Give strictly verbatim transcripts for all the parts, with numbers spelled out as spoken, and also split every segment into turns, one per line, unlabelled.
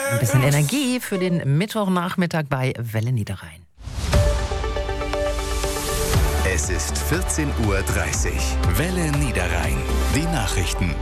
Ein bisschen Energie für den Mittwochnachmittag bei Welle Niederrhein.
Es ist vierzehn Uhr dreißig. Welle Niederrhein. Die Nachrichten.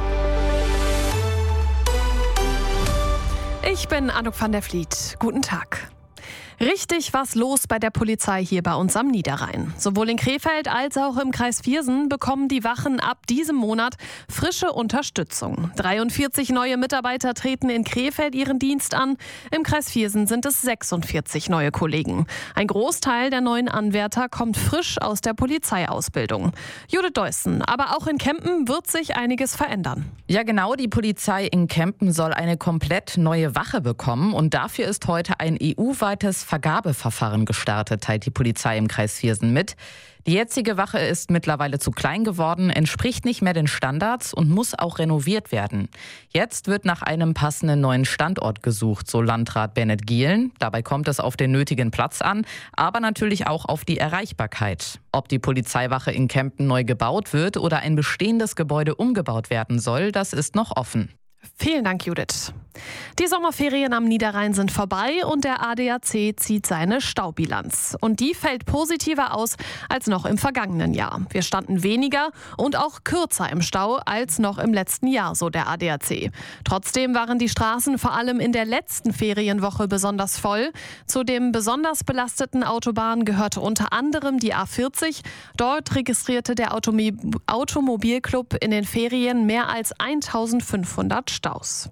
Ich bin Anouk van der Vliet. Guten Tag. Richtig was los bei der Polizei hier bei uns am Niederrhein. Sowohl in Krefeld als auch im Kreis Viersen bekommen die Wachen ab diesem Monat frische Unterstützung. dreiundvierzig neue Mitarbeiter treten in Krefeld ihren Dienst an. Im Kreis Viersen sind es sechsundvierzig neue Kollegen. Ein Großteil der neuen Anwärter kommt frisch aus der Polizeiausbildung. Judith Deussen, aber auch in Kempen wird sich einiges verändern.
Ja genau, die Polizei in Kempen soll eine komplett neue Wache bekommen und dafür ist heute ein E U-weites Vergabeverfahren gestartet, teilt die Polizei im Kreis Viersen mit. Die jetzige Wache ist mittlerweile zu klein geworden, entspricht nicht mehr den Standards und muss auch renoviert werden. Jetzt wird nach einem passenden neuen Standort gesucht, so Landrat Bennett Gielen. Dabei kommt es auf den nötigen Platz an, aber natürlich auch auf die Erreichbarkeit. Ob die Polizeiwache in Kempen neu gebaut wird oder ein bestehendes Gebäude umgebaut werden soll, das ist noch offen.
Vielen Dank, Judith. Die Sommerferien am Niederrhein sind vorbei und der A D A C zieht seine Staubilanz. Und die fällt positiver aus als noch im vergangenen Jahr. Wir standen weniger und auch kürzer im Stau als noch im letzten Jahr, so der A D A C. Trotzdem waren die Straßen vor allem in der letzten Ferienwoche besonders voll. Zu dem besonders belasteten Autobahn gehörte unter anderem die A vierzig. Dort registrierte der Automi- Automobilclub in den Ferien mehr als eintausendfünfhundert Staus.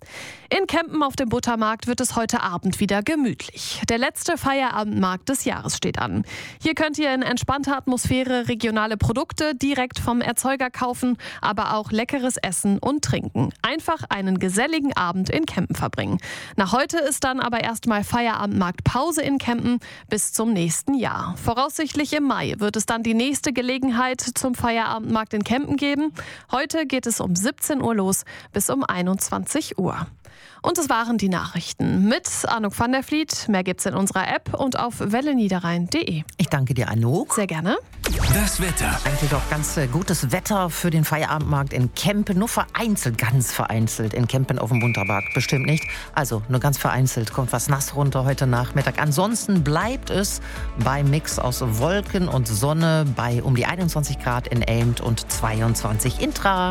In Kempen auf dem Buttermarkt wird es heute Abend wieder gemütlich. Der letzte Feierabendmarkt des Jahres steht an. Hier könnt ihr in entspannter Atmosphäre regionale Produkte direkt vom Erzeuger kaufen, aber auch leckeres Essen und Trinken. Einfach einen geselligen Abend in Kempen verbringen. Nach heute ist dann aber erstmal Feierabendmarktpause in Kempen bis zum nächsten Jahr. Voraussichtlich im Mai wird es dann die nächste Gelegenheit zum Feierabendmarkt in Kempen geben. Heute geht es um siebzehn Uhr los bis um einundzwanzig Uhr. Und es waren die Nachrichten mit Anouk van der Vliet. Mehr gibt's in unserer App und auf welle niederrhein punkt de.
Ich danke dir, Anouk.
Sehr gerne.
Das Wetter.
Eigentlich doch ganz äh, gutes Wetter für den Feierabendmarkt in Kempen. Nur vereinzelt, ganz vereinzelt in Kempen auf dem Buttermarkt. Bestimmt nicht. Also nur ganz vereinzelt kommt was nass runter heute Nachmittag. Ansonsten bleibt es beim Mix aus Wolken und Sonne bei um die einundzwanzig Grad in Elmt und zweiundzwanzig in Tra.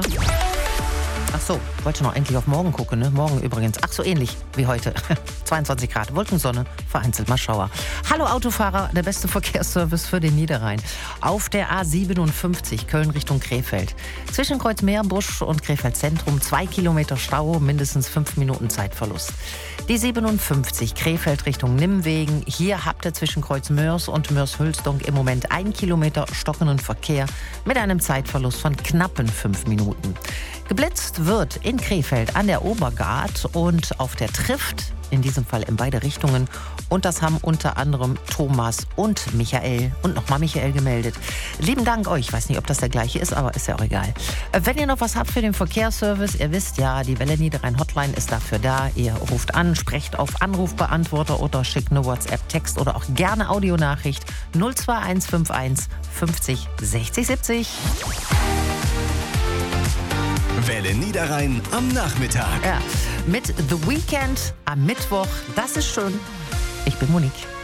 Ach so, wollte noch eigentlich auf morgen gucken, ne? Morgen übrigens. Ach so, ähnlich wie heute. zweiundzwanzig Grad, Wolkensonne, vereinzelt mal Schauer. Hallo Autofahrer, der beste Verkehrsservice für den Niederrhein. Auf der A siebenundfünfzig, Köln Richtung Krefeld. Zwischen Kreuzmeerbusch und Krefeld Zentrum zwei Kilometer Stau, mindestens fünf Minuten Zeitverlust. Die siebenundfünfzig, Krefeld Richtung Nimwegen. Hier habt ihr zwischen Kreuzmörs und Mörs-Hülsdonk im Moment ein Kilometer stockenden Verkehr mit einem Zeitverlust von knappen fünf Minuten. Geblitzt wird in Krefeld an der Obergard und auf der Trift, in diesem Fall in beide Richtungen. Und das haben unter anderem Thomas und Michael und nochmal Michael gemeldet. Lieben Dank euch. Ich weiß nicht, ob das der gleiche ist, aber ist ja auch egal. Wenn ihr noch was habt für den Verkehrsservice, ihr wisst ja, die Welle Niederrhein Hotline ist dafür da. Ihr ruft an, sprecht auf Anrufbeantworter oder schickt eine WhatsApp-Text oder auch gerne Audionachricht null zwei eins fünf eins fünfzig sechzig siebzig.
Welle Niederrhein am Nachmittag.
Ja, mit The Weeknd am Mittwoch. Das ist schön. Ich bin Monique.